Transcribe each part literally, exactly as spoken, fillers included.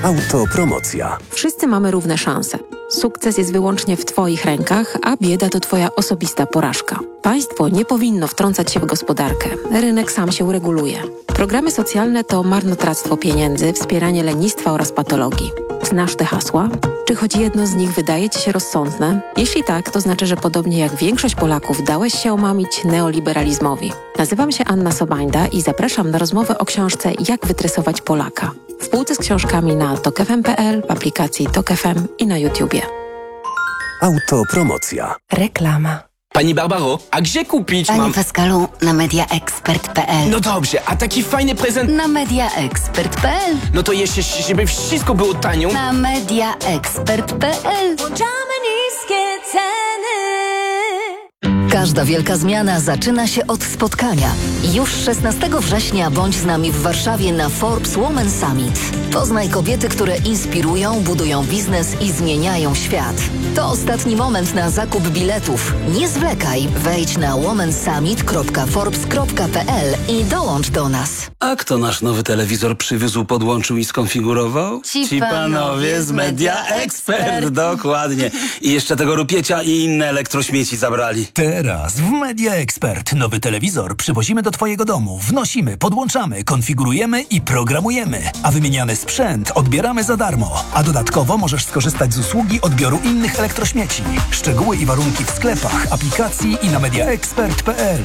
Autopromocja. Wszyscy mamy równe szanse. Sukces jest wyłącznie w Twoich rękach, a bieda to Twoja osobista porażka. Państwo nie powinno wtrącać się w gospodarkę. Rynek sam się ureguluje. Programy socjalne to marnotrawstwo pieniędzy, wspieranie lenistwa oraz patologii. Znasz te hasła? Czy choć jedno z nich wydaje Ci się rozsądne? Jeśli tak, to znaczy, że podobnie jak większość Polaków dałeś się omamić neoliberalizmowi. Nazywam się Anna Sobańda i zapraszam na rozmowę o książce Jak wytresować Polaka. W półce z książkami na tok f m kropka p l, w aplikacji Tok F M i na YouTubie. Autopromocja. Reklama. Pani Barbaro, a gdzie kupić Panie mam... Pascalu, na media expert kropka p l. No dobrze, a taki fajny prezent... Na media expert kropka p l. No to jeszcze, żeby wszystko było tanio... Na media expert kropka p l. Włączamy niskie ceny. Każda wielka zmiana zaczyna się od spotkania. Już szesnastego września bądź z nami w Warszawie na Forbes Women Summit. Poznaj kobiety, które inspirują, budują biznes i zmieniają świat. To ostatni moment na zakup biletów. Nie zwlekaj, wejdź na woman summit kropka forbes kropka p l i dołącz do nas. A kto nasz nowy telewizor przywiózł, podłączył i skonfigurował? Ci, Ci panowie z Media Expert. Dokładnie. I jeszcze tego rupiecia i inne elektrośmieci zabrali. Teraz w Media Expert nowy telewizor przywozimy do Twojego domu, wnosimy, podłączamy, konfigurujemy i programujemy, a wymieniany sprzęt odbieramy za darmo. A dodatkowo możesz skorzystać z usługi odbioru innych elektrośmieci. Szczegóły i warunki w sklepach, aplikacji i na media expert kropka p l.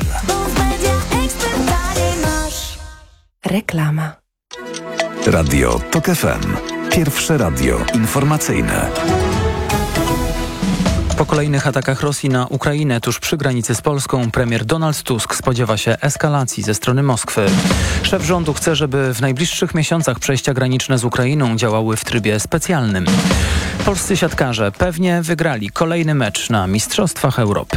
Reklama. Radio Tok F M. Pierwsze radio informacyjne. Po kolejnych atakach Rosji na Ukrainę tuż przy granicy z Polską premier Donald Tusk spodziewa się eskalacji ze strony Moskwy. Szef rządu chce, żeby w najbliższych miesiącach przejścia graniczne z Ukrainą działały w trybie specjalnym. Polscy siatkarze pewnie wygrali kolejny mecz na Mistrzostwach Europy.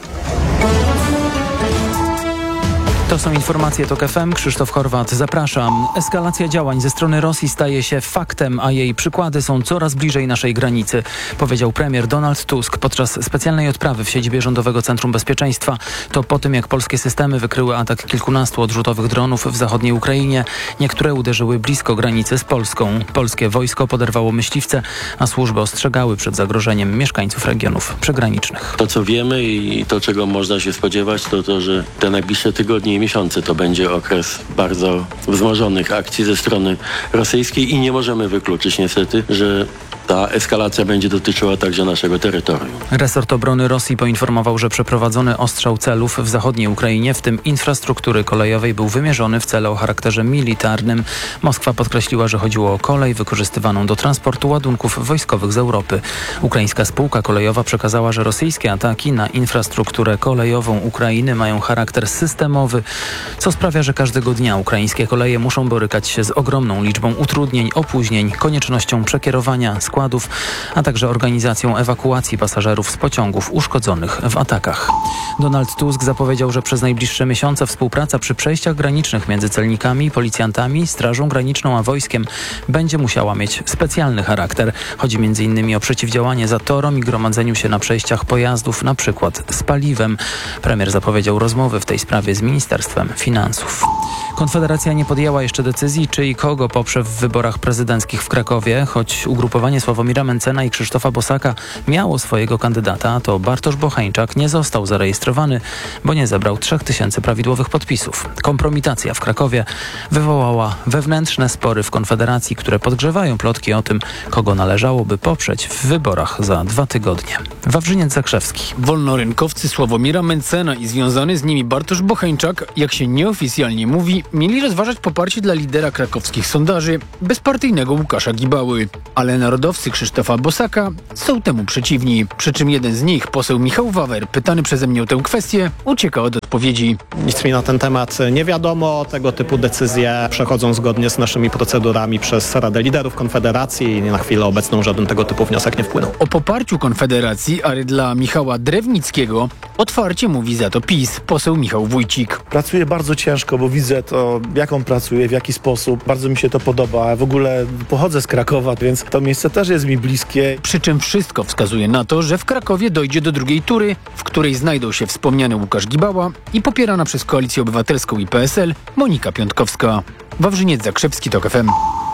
To są informacje Tok F M. Krzysztof Horwat, zapraszam. Eskalacja działań ze strony Rosji staje się faktem, a jej przykłady są coraz bliżej naszej granicy, powiedział premier Donald Tusk podczas specjalnej odprawy w siedzibie Rządowego Centrum Bezpieczeństwa. To po tym, jak polskie systemy wykryły atak kilkunastu odrzutowych dronów w zachodniej Ukrainie. Niektóre uderzyły blisko granicy z Polską. Polskie wojsko poderwało myśliwce, a służby ostrzegały przed zagrożeniem mieszkańców regionów przygranicznych. To, co wiemy i to, czego można się spodziewać, to to, że te najbliższe tygodnie i miesiące to będzie okres bardzo wzmożonych akcji ze strony rosyjskiej i nie możemy wykluczyć niestety, że ta eskalacja będzie dotyczyła także naszego terytorium. Resort Obrony Rosji poinformował, że przeprowadzony ostrzał celów w zachodniej Ukrainie, w tym infrastruktury kolejowej, był wymierzony w cele o charakterze militarnym. Moskwa podkreśliła, że chodziło o kolej wykorzystywaną do transportu ładunków wojskowych z Europy. Ukraińska spółka kolejowa przekazała, że rosyjskie ataki na infrastrukturę kolejową Ukrainy mają charakter systemowy, co sprawia, że każdego dnia ukraińskie koleje muszą borykać się z ogromną liczbą utrudnień, opóźnień, koniecznością przekierowania składów, a także organizacją ewakuacji pasażerów z pociągów uszkodzonych w atakach. Donald Tusk zapowiedział, że przez najbliższe miesiące współpraca przy przejściach granicznych między celnikami, policjantami, Strażą Graniczną a wojskiem będzie musiała mieć specjalny charakter. Chodzi między innymi o przeciwdziałanie zatorom i gromadzeniu się na przejściach pojazdów, na przykład z paliwem. Premier zapowiedział rozmowy w tej sprawie z Ministerstwem Finansów. Konfederacja nie podjęła jeszcze decyzji, czy i kogo poprze w wyborach prezydenckich w Krakowie, choć ugrupowanie Sławomira Mentzena i Krzysztofa Bosaka miało swojego kandydata, to Bartosz Bocheńczak nie został zarejestrowany, bo nie zebrał trzech tysięcy prawidłowych podpisów. Kompromitacja w Krakowie wywołała wewnętrzne spory w Konfederacji, które podgrzewają plotki o tym, kogo należałoby poprzeć w wyborach za dwa tygodnie. Wawrzyniec Zakrzewski. Wolnorynkowcy Sławomira Mentzena i związany z nimi Bartosz Bocheńczak, jak się nieoficjalnie mówi, mieli rozważać poparcie dla lidera krakowskich sondaży, bezpartyjnego Łukasza Gibały. Ale narodowcy Krzysztofa Bosaka są temu przeciwni. Przy czym jeden z nich, poseł Michał Wawer, pytany przeze mnie o tę kwestię, ucieka od odpowiedzi. Nic mi na ten temat nie wiadomo. Tego typu decyzje przechodzą zgodnie z naszymi procedurami przez Radę Liderów Konfederacji i na chwilę obecną żaden tego typu wniosek nie wpłynął. O poparciu Konfederacji, ale dla Michała Drewnickiego otwarcie mówi za to PiS, poseł Michał Wójcik. Pracuję bardzo ciężko, bo widzę to, jak on pracuje, w jaki sposób. Bardzo mi się to podoba. W ogóle pochodzę z Krakowa, więc to miejsce też jest mi bliskie. Przy czym wszystko wskazuje na to, że w Krakowie dojdzie do drugiej tury, w której znajdą się wspomniany Łukasz Gibała i popierana przez Koalicję Obywatelską i P S L Monika Piątkowska. Wawrzyniec Zakrzewski, Tok F M.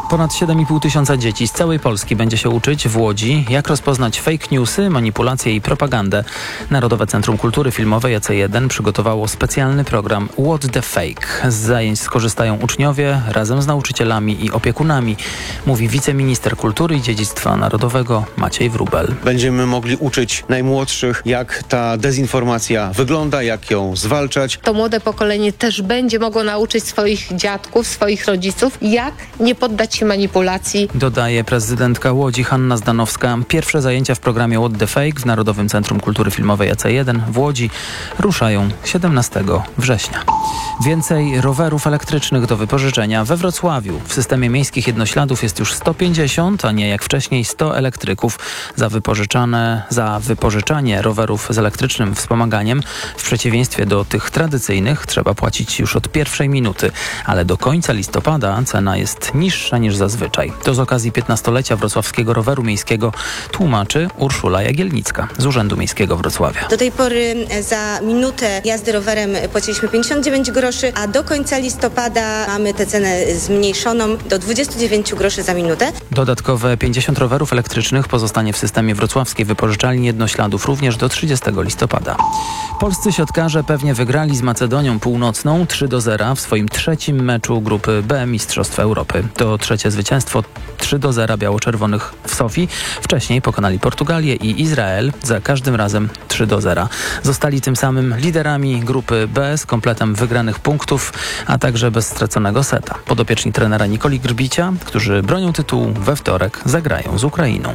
Ponad siedem i pół tysiąca dzieci z całej Polski będzie się uczyć w Łodzi, jak rozpoznać fake newsy, manipulacje i propagandę. Narodowe Centrum Kultury Filmowej A C jeden przygotowało specjalny program What the Fake. Z zajęć skorzystają uczniowie razem z nauczycielami i opiekunami, mówi wiceminister kultury i dziedzictwa narodowego Maciej Wróbel. Będziemy mogli uczyć najmłodszych, jak ta dezinformacja wygląda, jak ją zwalczać. To młode pokolenie też będzie mogło nauczyć swoich dziadków, swoich rodziców, jak nie poddać się manipulacji. Dodaje prezydentka Łodzi Hanna Zdanowska. Pierwsze zajęcia w programie What the Fake w Narodowym Centrum Kultury Filmowej A C jeden w Łodzi ruszają siedemnastego września. Więcej rowerów elektrycznych do wypożyczenia we Wrocławiu. W systemie miejskich jednośladów jest już sto pięćdziesiąt, a nie jak wcześniej sto elektryków. Za wypożyczane, za wypożyczanie rowerów z elektrycznym wspomaganiem w przeciwieństwie do tych tradycyjnych trzeba płacić już od pierwszej minuty, ale do końca listopada cena jest niższa niż zazwyczaj. To z okazji piętnastolecia wrocławskiego roweru miejskiego, tłumaczy Urszula Jagielnicka z Urzędu Miejskiego Wrocławia. Do tej pory za minutę jazdy rowerem płaciliśmy pięćdziesiąt dziewięć groszy, a do końca listopada mamy tę cenę zmniejszoną do dwadzieścia dziewięć groszy za minutę. Dodatkowe pięćdziesiąt rowerów elektrycznych pozostanie w systemie wrocławskiej wypożyczalni jednośladów również do trzydziestego listopada. Polscy siatkarze pewnie wygrali z Macedonią Północną trzy do zera w swoim trzecim meczu grupy B Mistrzostw Europy. To trzecie zwycięstwo trzy do zera biało-czerwonych w Sofii. Wcześniej pokonali Portugalię i Izrael, za każdym razem trzy do zera. Zostali tym samym liderami grupy B z kompletem wygranych punktów, a także bez straconego seta. Podopieczni trenera Nikoli Grbicia, którzy bronią tytułu, we wtorek zagrają z Ukrainą.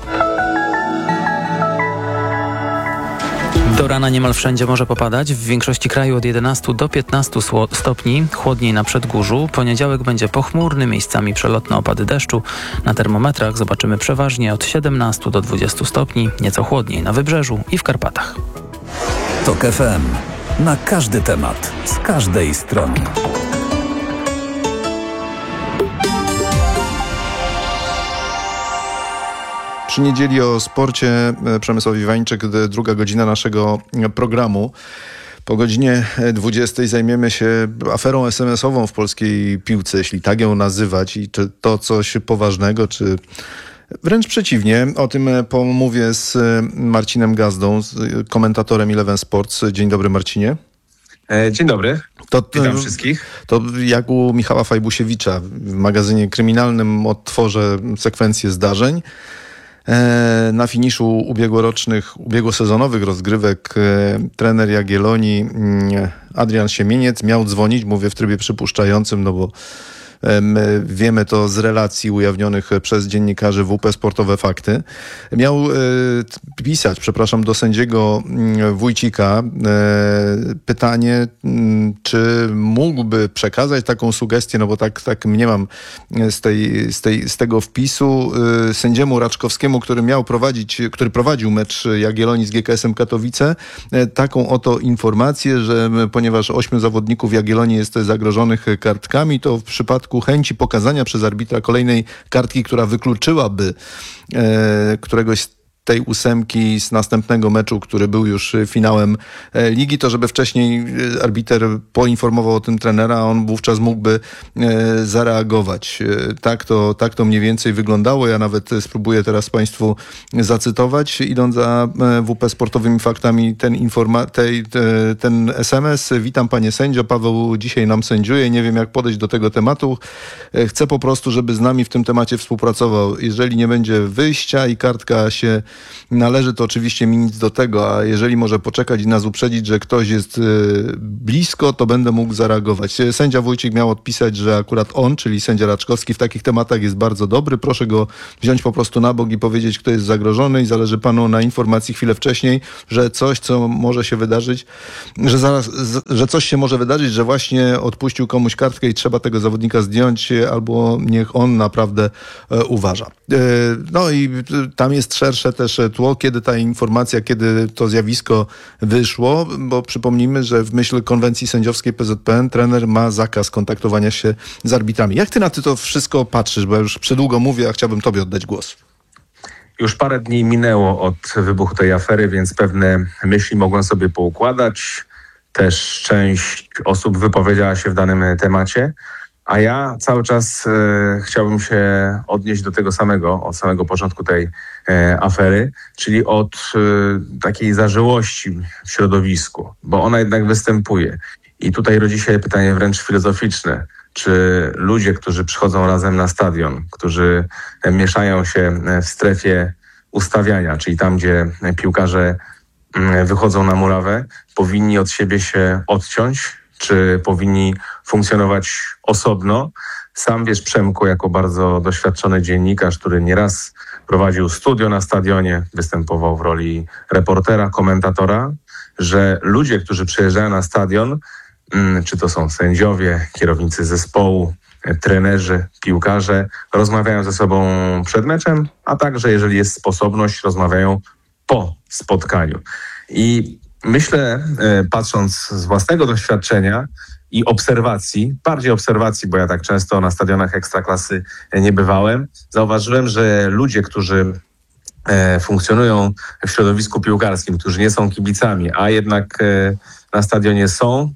Do rana niemal wszędzie może popadać. W większości kraju od jedenastu do piętnastu stopni. Chłodniej na Przedgórzu. Poniedziałek będzie pochmurny, miejscami przelotne opady deszczu. Na termometrach zobaczymy przeważnie od siedemnastu do dwudziestu stopni. Nieco chłodniej na Wybrzeżu i w Karpatach. TOK F M. Na każdy temat. Z każdej strony. Przy niedzieli o sporcie Przemysław Iwańczyk, druga godzina naszego programu. Po godzinie dwudziestej zajmiemy się aferą es em esową w polskiej piłce, jeśli tak ją nazywać, i czy to coś poważnego, czy wręcz przeciwnie. O tym pomówię z Marcinem Gazdą, z komentatorem Eleven Sports. Dzień dobry, Marcinie. Dzień dobry. To, Witam wszystkich. To jak u Michała Fajbusiewicza w magazynie kryminalnym odtworzę sekwencję zdarzeń. Na finiszu ubiegłorocznych, ubiegłosezonowych rozgrywek trener Jagiellonii Adrian Siemieniec miał dzwonić, mówię w trybie przypuszczającym, no bo My wiemy to z relacji ujawnionych przez dziennikarzy W P Sportowe Fakty. Miał e, pisać, przepraszam, do sędziego Wójcika e, pytanie, czy mógłby przekazać taką sugestię, no bo tak, tak mniemam z, tej, z, tej, z tego wpisu, e, sędziemu Raczkowskiemu, który miał prowadzić, który prowadził mecz Jagiellonii z G K S-em Katowice, e, taką oto informację, że ponieważ ośmiu zawodników Jagiellonii jest zagrożonych kartkami, to w przypadku chęci pokazania przez arbitra kolejnej kartki, która wykluczyłaby e, któregoś z tej ósemki z następnego meczu, który był już finałem ligi, to żeby wcześniej arbiter poinformował o tym trenera, a on wówczas mógłby zareagować. Tak to, tak to mniej więcej wyglądało. Ja nawet spróbuję teraz Państwu zacytować, idąc za W P Sportowymi Faktami, ten, informa- tej, te, ten es em es. Witam panie sędzio, Paweł dzisiaj nam sędziuje, nie wiem jak podejść do tego tematu. Chcę po prostu, żeby z nami w tym temacie współpracował. Jeżeli nie będzie wyjścia i kartka się należy, to oczywiście mi nic do tego, a jeżeli może poczekać i nas uprzedzić, że ktoś jest blisko, to będę mógł zareagować. Sędzia Wójcik miał odpisać, że akurat on, czyli sędzia Raczkowski, w takich tematach jest bardzo dobry. Proszę go wziąć po prostu na bok i powiedzieć, kto jest zagrożony, i zależy panu na informacji chwilę wcześniej, że coś, co może się wydarzyć, że zaraz, że coś się może wydarzyć, że właśnie odpuścił komuś kartkę i trzeba tego zawodnika zdjąć, albo niech on naprawdę e, uważa. E, no i tam jest szersze też tło, kiedy ta informacja, kiedy to zjawisko wyszło, bo przypomnijmy, że w myśl konwencji sędziowskiej P Z P N trener ma zakaz kontaktowania się z arbitrami. Jak ty na to wszystko patrzysz? Bo ja już przedługo mówię, a chciałbym tobie oddać głos. Już parę dni minęło od wybuchu tej afery, więc pewne myśli mogłem sobie poukładać. Też część osób wypowiedziała się w danym temacie, A ja cały czas e, chciałbym się odnieść do tego samego, od samego początku tej e, afery, czyli od e, takiej zażyłości w środowisku, bo ona jednak występuje. I tutaj rodzi się pytanie wręcz filozoficzne. Czy ludzie, którzy przychodzą razem na stadion, którzy mieszają się w strefie ustawiania, czyli tam, gdzie piłkarze wychodzą na murawę, powinni od siebie się odciąć, czy powinni funkcjonować osobno? Sam wiesz, Przemku, jako bardzo doświadczony dziennikarz, który nieraz prowadził studio na stadionie, występował w roli reportera, komentatora, że ludzie, którzy przyjeżdżają na stadion, czy to są sędziowie, kierownicy zespołu, trenerzy, piłkarze, rozmawiają ze sobą przed meczem, a także, jeżeli jest sposobność, rozmawiają po spotkaniu. I myślę, patrząc z własnego doświadczenia i obserwacji, bardziej obserwacji, bo ja tak często na stadionach Ekstraklasy nie bywałem, zauważyłem, że ludzie, którzy funkcjonują w środowisku piłkarskim, którzy nie są kibicami, a jednak na stadionie są,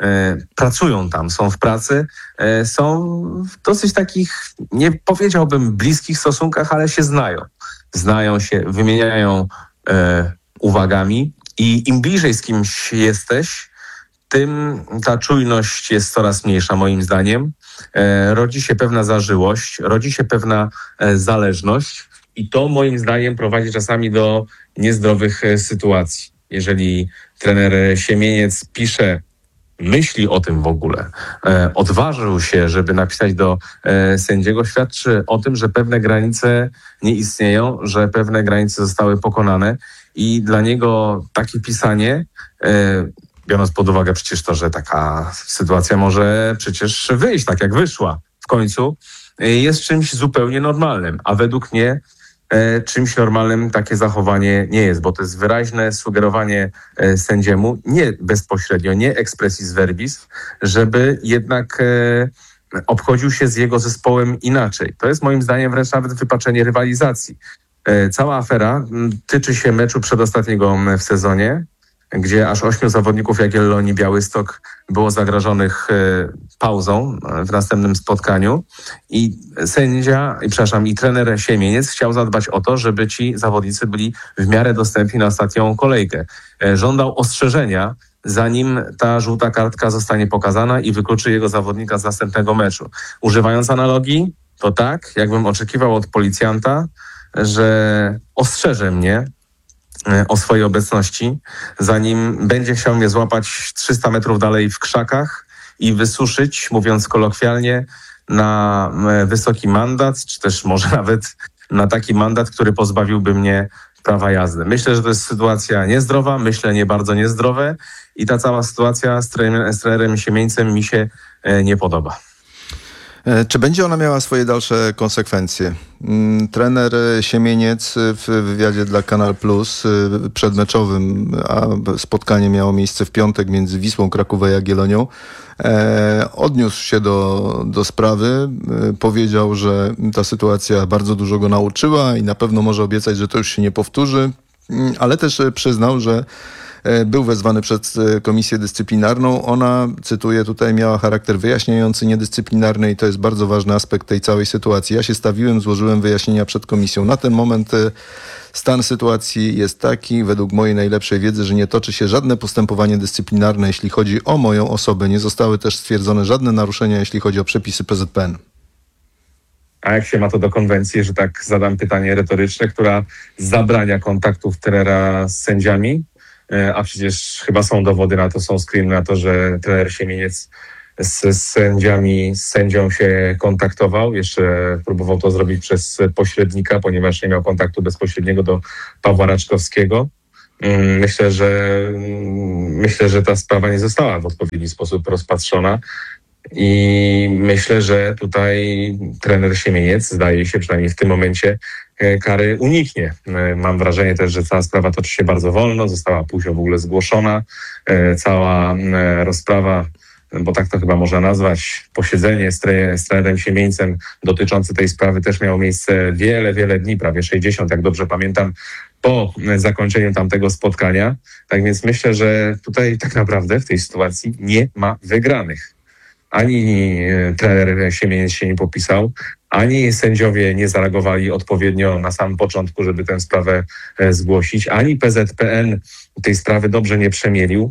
pracują tam, są w pracy, są w dosyć takich, nie powiedziałbym bliskich stosunkach, ale się znają. Znają się, wymieniają e, uwagami i im bliżej z kimś jesteś, tym ta czujność jest coraz mniejsza, moim zdaniem. E, rodzi się pewna zażyłość, rodzi się pewna e, zależność i to, moim zdaniem, prowadzi czasami do niezdrowych e, sytuacji. Jeżeli trener Siemieniec pisze, myśli o tym w ogóle, e, odważył się, żeby napisać do e, sędziego, świadczy o tym, że pewne granice nie istnieją, że pewne granice zostały pokonane i dla niego takie pisanie, e, biorąc pod uwagę przecież to, że taka sytuacja może przecież wyjść, tak jak wyszła w końcu, e, jest czymś zupełnie normalnym, a według mnie E, czymś normalnym takie zachowanie nie jest, bo to jest wyraźne sugerowanie e, sędziemu, nie bezpośrednio, nie expressis verbis, żeby jednak e, obchodził się z jego zespołem inaczej. To jest moim zdaniem wręcz nawet wypaczenie rywalizacji. E, cała afera m, tyczy się meczu przedostatniego w sezonie, gdzie aż ośmiu zawodników Jagiellonii Białystok było zagrożonych e, pauzą w następnym spotkaniu i sędzia, i, przepraszam, i trener Siemieniec chciał zadbać o to, żeby ci zawodnicy byli w miarę dostępni na ostatnią kolejkę. E, żądał ostrzeżenia, zanim ta żółta kartka zostanie pokazana i wykluczy jego zawodnika z następnego meczu. Używając analogii, to tak, jakbym oczekiwał od policjanta, że ostrzeże mnie o swojej obecności, zanim będzie chciał mnie złapać trzysta metrów dalej w krzakach i wysuszyć, mówiąc kolokwialnie, na wysoki mandat, czy też może nawet na taki mandat, który pozbawiłby mnie prawa jazdy. Myślę, że to jest sytuacja niezdrowa, myślenie bardzo niezdrowe i ta cała sytuacja z trenerem, z trenerem Siemieńcem mi się nie podoba. Czy będzie ona miała swoje dalsze konsekwencje? Trener Siemieniec w wywiadzie dla Kanal Plus przedmeczowym, a spotkanie miało miejsce w piątek między Wisłą Kraków a Jagiellonią, odniósł się do, do sprawy, powiedział, że ta sytuacja bardzo dużo go nauczyła i na pewno może obiecać, że to już się nie powtórzy, ale też przyznał, że był wezwany przed komisję dyscyplinarną. Ona, cytuję tutaj, miała charakter wyjaśniający, niedyscyplinarny i to jest bardzo ważny aspekt tej całej sytuacji. Ja się stawiłem, złożyłem wyjaśnienia przed komisją. Na ten moment stan sytuacji jest taki, według mojej najlepszej wiedzy, że nie toczy się żadne postępowanie dyscyplinarne, jeśli chodzi o moją osobę. Nie zostały też stwierdzone żadne naruszenia, jeśli chodzi o przepisy P Z P N. A jak się ma to do konwencji, że tak zadam pytanie retoryczne, która zabrania kontaktów trenera z sędziami? A przecież chyba są dowody na to, są screeny na to, że trener Siemieniec z, z sędziami, z sędzią się kontaktował. Jeszcze próbował to zrobić przez pośrednika, ponieważ nie miał kontaktu bezpośredniego do Pawła Raczkowskiego. Myślę, że myślę, że ta sprawa nie została w odpowiedni sposób rozpatrzona. I myślę, że tutaj trener Siemieniec, zdaje się, przynajmniej w tym momencie, kary uniknie. Mam wrażenie też, że cała sprawa toczy się bardzo wolno, została później w ogóle zgłoszona. Cała rozprawa, bo tak to chyba można nazwać, posiedzenie z, tre- z trenerem Siemieńcem dotyczące tej sprawy też miało miejsce wiele, wiele dni, prawie sześćdziesiąt, jak dobrze pamiętam, po zakończeniu tamtego spotkania. Tak więc myślę, że tutaj tak naprawdę w tej sytuacji nie ma wygranych. ani trener Siemieniec się nie popisał, ani sędziowie nie zareagowali odpowiednio na samym początku, żeby tę sprawę zgłosić, ani P Z P N tej sprawy dobrze nie przemielił.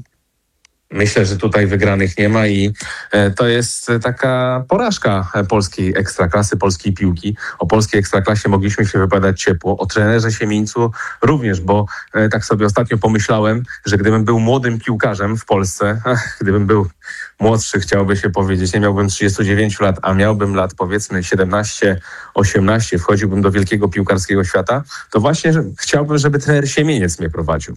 Myślę, że tutaj wygranych nie ma i to jest taka porażka polskiej ekstraklasy, polskiej piłki. O polskiej ekstraklasie mogliśmy się wypowiadać ciepło, o trenerze Siemieńcu również, bo tak sobie ostatnio pomyślałem, że gdybym był młodym piłkarzem w Polsce, ach, gdybym był młodszy, chciałoby się powiedzieć, nie miałbym trzydziestu dziewięciu lat, a miałbym lat powiedzmy siedemnaście, osiemnaście, wchodziłbym do wielkiego piłkarskiego świata, to właśnie chciałbym, żeby trener Siemieniec mnie prowadził.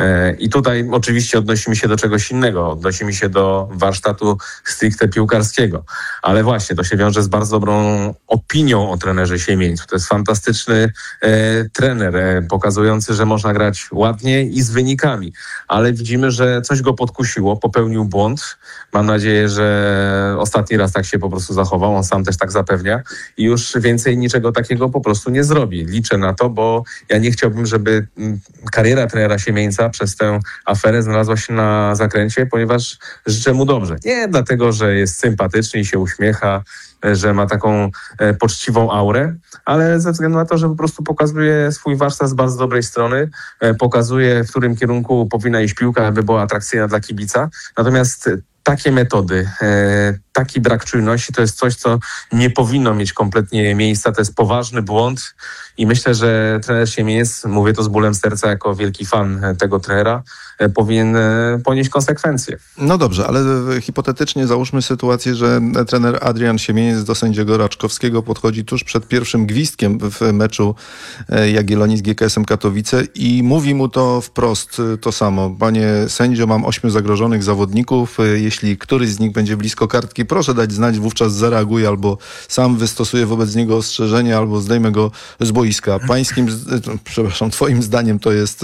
I tutaj oczywiście odnosimy się do czegoś innego, odnosimy się do warsztatu stricte piłkarskiego, ale właśnie to się wiąże z bardzo dobrą opinią o trenerze Siemieńcu. To jest fantastyczny e, trener, e, pokazujący, że można grać ładnie i z wynikami, ale widzimy, że coś go podkusiło, popełnił błąd. Mam nadzieję, że ostatni raz tak się po prostu zachował, on sam też tak zapewnia i już więcej niczego takiego po prostu nie zrobi. Liczę na to, bo ja nie chciałbym, żeby kariera trenera Siemieńca przez tę aferę znalazła się na zakręcie, ponieważ życzę mu dobrze. Nie dlatego, że jest sympatyczny i się uśmiecha, że ma taką e, poczciwą aurę, ale ze względu na to, że po prostu pokazuje swój warsztat z bardzo dobrej strony, e, pokazuje, w którym kierunku powinna iść piłka, aby była atrakcyjna dla kibica. Natomiast takie metody, e, taki brak czujności to jest coś, co nie powinno mieć kompletnie miejsca. To jest poważny błąd i myślę, że trener Siemieniec, mówię to z bólem serca jako wielki fan tego trenera, e, powinien e, ponieść konsekwencje. No dobrze, ale hipotetycznie załóżmy sytuację, że trener Adrian Siemieniec do sędziego Raczkowskiego podchodzi tuż przed pierwszym gwizdkiem w meczu Jagiellonii z G K S-em Katowice i mówi mu to wprost to samo. Panie sędzio, mam ośmiu zagrożonych zawodników. Jeśli któryś z nich będzie blisko kartki, proszę dać znać, wówczas zareaguję albo sam wystosuję wobec niego ostrzeżenie, albo zdejmę go z boiska. Pańskim, przepraszam, twoim zdaniem to jest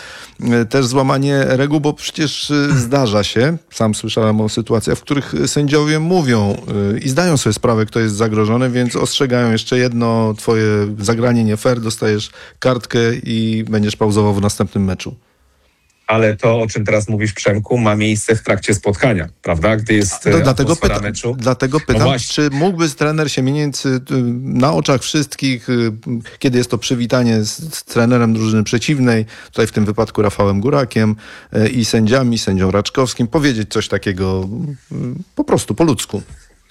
też złamanie reguł, bo przecież zdarza się, sam słyszałem o sytuacjach, w których sędziowie mówią i zdają sobie sprawę, kto jest zagrożony, więc ostrzegają jeszcze jedno, twoje zagranie nie fair, dostajesz kartkę i będziesz pauzował w następnym meczu. Ale to, o czym teraz mówisz, Przemku, ma miejsce w trakcie spotkania, prawda? Gdy jest no, dlatego pyta, meczu. Dlatego pytam, no czy mógłby trener Siemieniec na oczach wszystkich, kiedy jest to przywitanie z, z trenerem drużyny przeciwnej, tutaj w tym wypadku Rafałem Górakiem i sędziami, sędzią Raczkowskim, powiedzieć coś takiego po prostu, po ludzku?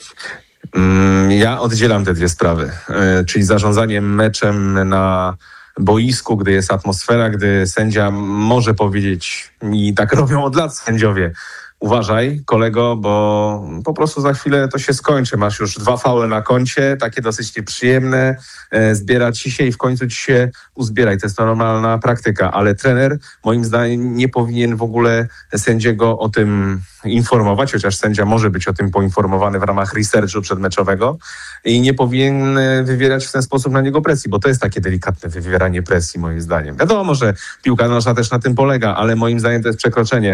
Ja oddzielam te dwie sprawy, czyli zarządzanie meczem na boisku, gdy jest atmosfera, gdy sędzia może powiedzieć, i tak robią od lat sędziowie, uważaj, kolego, bo po prostu za chwilę to się skończy. Masz już dwa faule na koncie, takie dosyć nieprzyjemne, e, zbiera ci się i w końcu ci się uzbieraj. To jest normalna praktyka, ale trener moim zdaniem nie powinien w ogóle sędziego o tym informować, chociaż sędzia może być o tym poinformowany w ramach researchu przedmeczowego i nie powinien wywierać w ten sposób na niego presji, bo to jest takie delikatne wywieranie presji moim zdaniem. Wiadomo, że piłka nożna też na tym polega, ale moim zdaniem to jest przekroczenie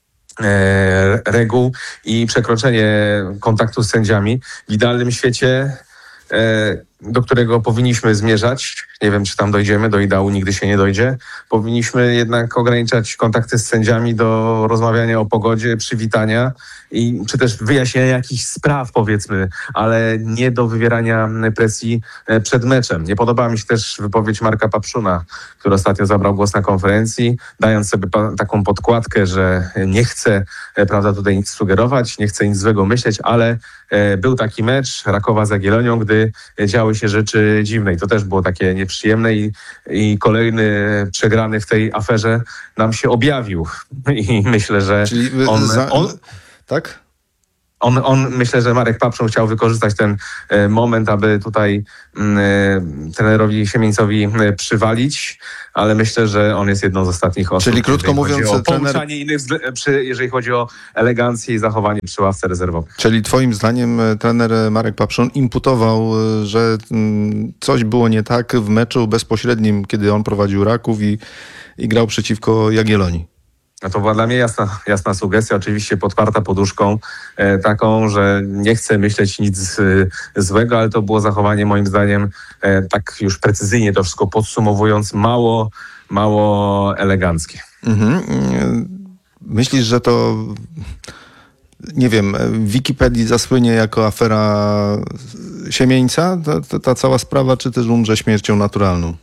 E, reguł i przekroczenie kontaktu z sędziami. W idealnym świecie, e, do którego powinniśmy zmierzać, nie wiem, czy tam dojdziemy, do ideału nigdy się nie dojdzie, powinniśmy jednak ograniczać kontakty z sędziami do rozmawiania o pogodzie, przywitania i czy też wyjaśnienia jakichś spraw, powiedzmy, ale nie do wywierania presji przed meczem. Nie podoba mi się też wypowiedź Marka Papszuna, który ostatnio zabrał głos na konferencji, dając sobie pa- taką podkładkę, że nie chce, prawda, tutaj nic sugerować, nie chce nic złego myśleć, ale e, był taki mecz Rakowa z Jagiellonią, gdy działy się rzeczy dziwne i to też było takie nieprzyjemne i, i kolejny przegrany w tej aferze nam się objawił i myślę, że Czyli on, za... on tak? On, on, myślę, że Marek Papszun chciał wykorzystać ten e, moment, aby tutaj e, trenerowi Siemieńcowi e, przywalić, ale myślę, że on jest jedną z ostatnich osób. Czyli krótko mówiąc, o trener... pouczanie innych, przy, jeżeli chodzi o elegancję i zachowanie przy ławce rezerwowej. Czyli twoim zdaniem trener Marek Papszun imputował, że coś było nie tak w meczu bezpośrednim, kiedy on prowadził Raków i, i grał przeciwko Jagiellonii. No to była dla mnie jasna, jasna sugestia, oczywiście podparta poduszką e, taką, że nie chcę myśleć nic e, złego, ale to było zachowanie moim zdaniem e, tak już precyzyjnie to wszystko podsumowując mało, mało eleganckie. Mhm. Myślisz, że to nie wiem, w Wikipedii zasłynie jako afera Siemieńca, ta, ta, ta cała sprawa, czy też umrze śmiercią naturalną?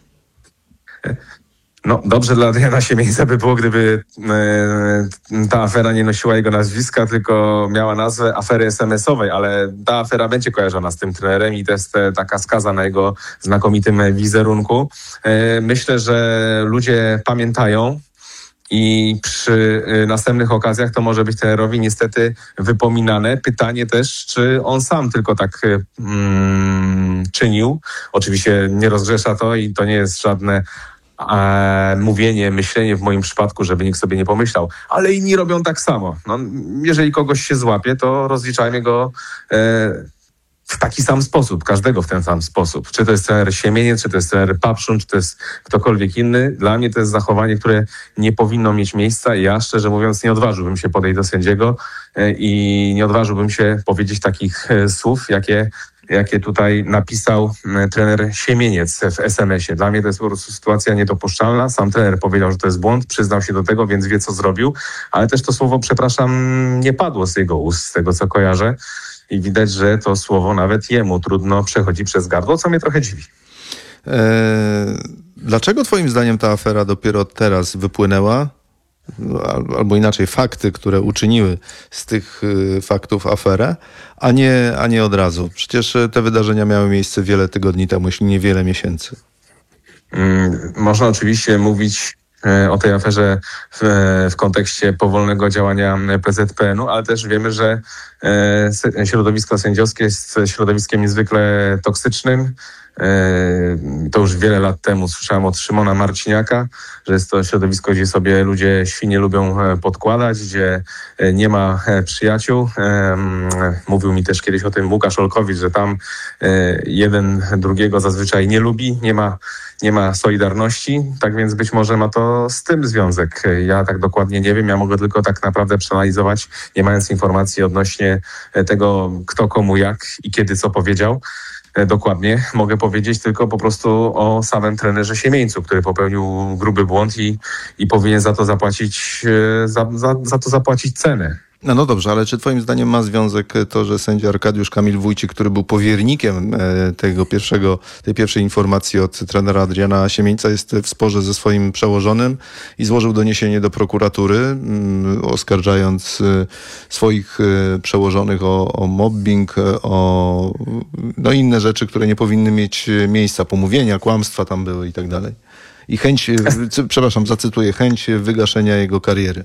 No dobrze dla Adriana Siemieńca by było, gdyby e, ta afera nie nosiła jego nazwiska, tylko miała nazwę afery es em esowej, ale ta afera będzie kojarzona z tym trenerem i to jest e, taka skaza na jego znakomitym wizerunku. E, myślę, że ludzie pamiętają i przy y, następnych okazjach to może być trenerowi niestety wypominane. Pytanie też, czy on sam tylko tak y, mm, czynił. Oczywiście nie rozgrzesza to i to nie jest żadne e, mówienie, myślenie w moim przypadku, żeby nikt sobie nie pomyślał. Ale inni robią tak samo. No, jeżeli kogoś się złapie, to rozliczajmy go e, w taki sam sposób, każdego w ten sam sposób. Czy to jest trener Siemieniec, czy to jest trener Papszun, czy to jest ktokolwiek inny. Dla mnie to jest zachowanie, które nie powinno mieć miejsca i ja szczerze mówiąc nie odważyłbym się podejść do sędziego i nie odważyłbym się powiedzieć takich słów, jakie, jakie tutaj napisał trener Siemieniec w es em esie. Dla mnie to jest po prostu sytuacja niedopuszczalna. Sam trener powiedział, że to jest błąd, przyznał się do tego, więc wie, co zrobił, ale też to słowo, przepraszam, nie padło z jego ust, z tego, co kojarzę. I widać, że to słowo nawet jemu trudno przechodzi przez gardło, co mnie trochę dziwi. Eee, dlaczego twoim zdaniem ta afera dopiero teraz wypłynęła? Albo inaczej, fakty, które uczyniły z tych y, faktów aferę, a nie, a nie od razu. Przecież te wydarzenia miały miejsce wiele tygodni temu, jeśli nie wiele miesięcy. Hmm, można oczywiście mówić o tej aferze w, w kontekście powolnego działania pe zet pe enu, ale też wiemy, że e, środowisko sędziowskie jest środowiskiem niezwykle toksycznym. E, to już wiele lat temu słyszałem od Szymona Marciniaka, że jest to środowisko, gdzie sobie ludzie świnie lubią podkładać, gdzie nie ma przyjaciół. E, mówił mi też kiedyś o tym Łukasz Olkowicz, że tam e, jeden drugiego zazwyczaj nie lubi, nie ma Nie ma solidarności, tak więc być może ma to z tym związek. Ja tak dokładnie nie wiem, ja mogę tylko tak naprawdę przeanalizować, nie mając informacji odnośnie tego, kto komu jak i kiedy co powiedział. Dokładnie mogę powiedzieć tylko po prostu o samym trenerze Siemieńcu, który popełnił gruby błąd i, i powinien za to zapłacić, za, za, za to zapłacić cenę. No, no dobrze, ale czy twoim zdaniem ma związek to, że sędzia Arkadiusz Kamil Wójcik, który był powiernikiem tego pierwszego, tej pierwszej informacji od trenera Adriana Siemieńca, jest w sporze ze swoim przełożonym i złożył doniesienie do prokuratury, oskarżając swoich przełożonych o, o mobbing, o no inne rzeczy, które nie powinny mieć miejsca, pomówienia, kłamstwa tam były i tak dalej. I chęć, przepraszam, zacytuję, chęć wygaszenia jego kariery.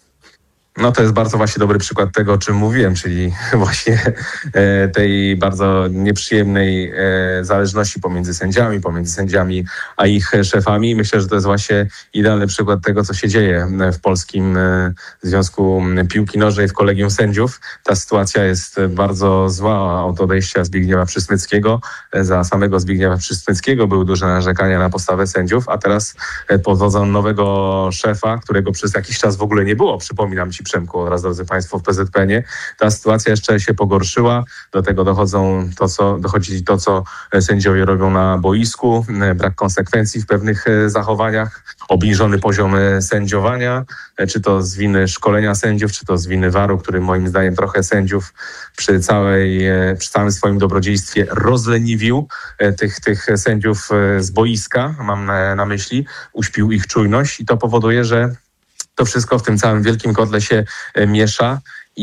No to jest bardzo właśnie dobry przykład tego, o czym mówiłem, czyli właśnie e, tej bardzo nieprzyjemnej e, zależności pomiędzy sędziami, pomiędzy sędziami a ich szefami. Myślę, że to jest właśnie idealny przykład tego, co się dzieje w Polskim e, Związku Piłki Nożnej w Kolegium Sędziów. Ta sytuacja jest bardzo zła od odejścia Zbigniewa Przysmyckiego. Za samego Zbigniewa Przysmyckiego były duże narzekania na postawę sędziów, a teraz e, pod wodzą nowego szefa, którego przez jakiś czas w ogóle nie było, przypominam ci, Przemku, oraz drodzy Państwo, w pe zet pe enie. Ta sytuacja jeszcze się pogorszyła. Do tego dochodzą to, co, dochodzi to, co sędziowie robią na boisku. Brak konsekwencji w pewnych zachowaniach. Obniżony poziom sędziowania. Czy to z winy szkolenia sędziów, czy to z winy waru, który moim zdaniem trochę sędziów przy, całej, przy całym swoim dobrodziejstwie rozleniwił tych, tych sędziów z boiska, mam na, na myśli. Uśpił ich czujność i to powoduje, że to wszystko w tym całym wielkim kotle się miesza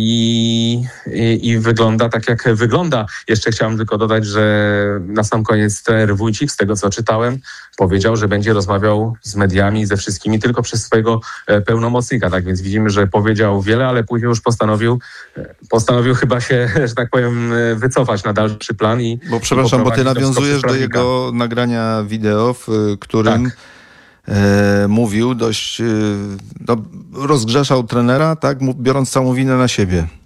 i, i, i wygląda tak, jak wygląda. Jeszcze chciałem tylko dodać, że na sam koniec trener Wójcik, z tego co czytałem, powiedział, że będzie rozmawiał z mediami, ze wszystkimi tylko przez swojego pełnomocnika. Tak więc widzimy, że powiedział wiele, ale później już postanowił, postanowił chyba się, że tak powiem, wycofać na dalszy plan. I, bo przepraszam, bo ty nawiązujesz do, do jego nagrania wideo, w którym... Tak. E, mówił dość, e, no, rozgrzeszał trenera, tak, biorąc całą winę na siebie.